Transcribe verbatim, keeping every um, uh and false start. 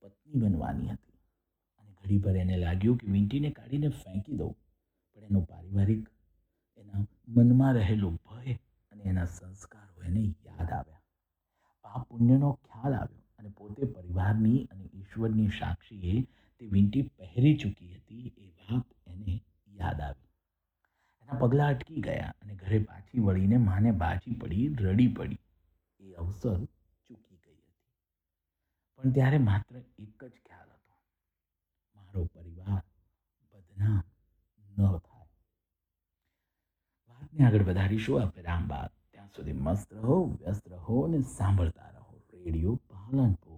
પત્ની બનવાની હતી અને ઘડીભર એને લાગ્યું કે વીંટીને કાઢીને ફેંકી દઉં, પણ એનો પારિવારિક એના મનમાં રહેલું ભય અને એના સંસ્કારો એને યાદ આવ્યા. પાપ પુણ્યનો ખ્યાલ આવ્યો અને પોતે પરિવારની અને ઈશ્વરની સાક્ષીએ તે વીંટી પહેરી ચૂકી હતી એ વાત એને યાદ આવી. એના પગલાં અટકી ગયા અને ઘરે પાછી વળીને માને બાજી પડી, રડી પડી. એ અવસર ચૂકી ગઈ હતી. પણ ત્યારે માત્ર એક જ ખ્યાલ હતો, મારો પરિવાર બદનામ ન થાય. વાતને આગળ વધારીશું આ વિરામ બાદ. ત્યાં સુધી મસ્ત રહો, વ્યસ્ત રહો અને સાંભળતા રહો રેડિયો પાલનપુર.